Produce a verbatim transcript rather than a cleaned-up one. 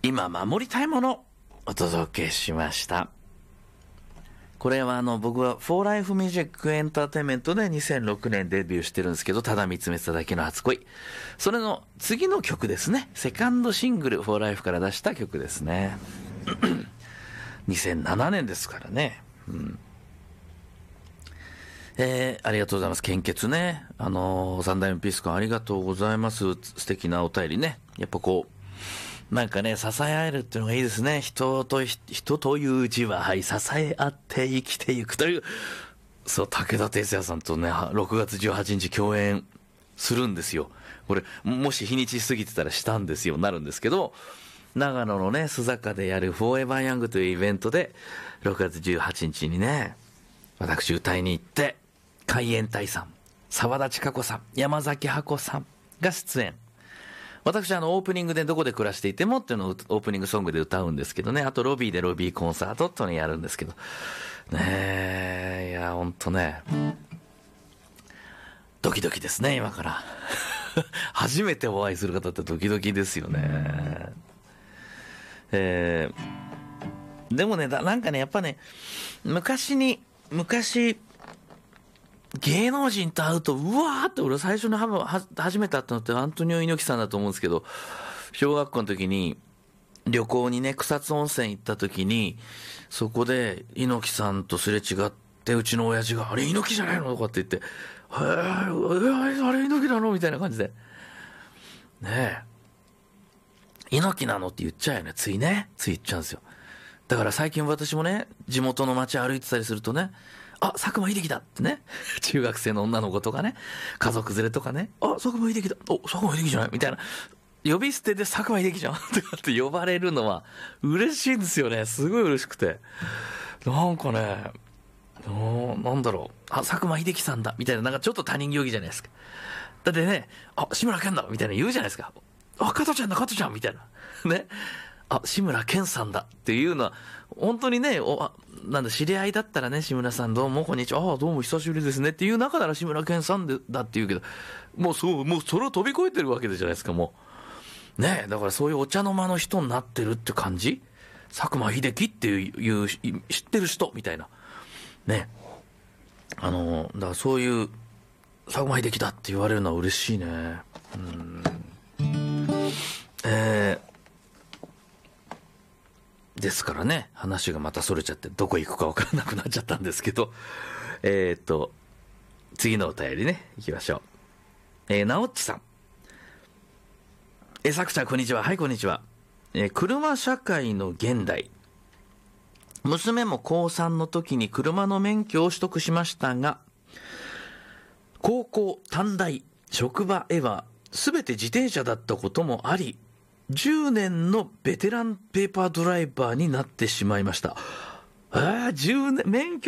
今守りたいものお届けしました。これはあの僕はフォーライフミュージックエンターテインメントでにせんろくねんデビューしてるんですけど、ただ見つめてただけの初恋、それの次の曲ですね。セカンドシングルフォーライフから出した曲ですね。にせんななねんですからね、うんえー、ありがとうございます。献血ね、あのー、三代目ピース君ありがとうございます。素敵なお便りね。やっぱこうなんかね、支え合えるっていうのがいいですね。人と人という字は、はい、支え合って生きていくという、そう、武田鉄矢さんとねろくがつじゅうはちにち共演するんですよ。これもし日にち過ぎてたらしたんですよなるんですけど、長野のね須坂でやるフォーエバーヤングというイベントでろくがつじゅうはちにちにね、私歌いに行って、海援隊さん、沢田千佳子さん、山崎ハコさんが出演。私あのオープニングでどこで暮らしていてもっていうのをオープニングソングで歌うんですけどね。あとロビーでロビーコンサートっていうのをやるんですけどね。えいやほんとねドキドキですね今から初めてお会いする方ってドキドキですよね。えー、でもねだなんかねやっぱね昔に昔芸能人と会うとうわーって、俺最初にはは初めて会ったのってアントニオ猪木さんだと思うんですけど、小学校の時に旅行にね草津温泉行った時に、そこで猪木さんとすれ違って、うちの親父があれ猪木じゃないのとかって言って、へえあれ猪木なのみたいな感じでねえ、猪木なのって言っちゃうよね、ついねつい言っちゃうんですよ。だから最近私もね地元の街歩いてたりするとね、あ、佐久間秀樹だってね、中学生の女の子とかね、家族連れとかね、あ、佐久間秀樹だ、お、佐久間秀樹じゃないみたいな、呼び捨てで佐久間秀樹じゃんとかって呼ばれるのは嬉しいんですよね。すごい嬉しくて、なんかね、なんだろう、あ、佐久間秀樹さんだみたいな、なんかちょっと他人行儀じゃないですか。だってね、あ、志村けんだみたいな言うじゃないですか。あ、加トちゃんだ加トちゃんみたいなね、あ、志村けんさんだっていうのは本当にね、おなんだ知り合いだったらね、志村さんどうもこんにちは、あ、どうも久しぶりですねっていう中なら志村けんさんでだって言うけど、もうそうもうそれを飛び越えてるわけじゃないですか。もうね、だからそういうお茶の間の人になってるって感じ。佐久間秀樹っていう知ってる人みたいなね、あのだからそういう佐久間秀樹だって言われるのは嬉しいね。うん、えーですからね、話がまたそれちゃってどこ行くか分からなくなっちゃったんですけど、えー、っと次のお便りね行きましょう。えー、なおっちさん、えー、さくちゃんこんにちは。はいこんにちは。えー、車社会の現代、娘もこうさんの時に車の免許を取得しましたが、高校短大職場へは全て自転車だったこともあり、じゅうねんのベテランペーパードライバーになってしまいました。えー、じゅうねん免許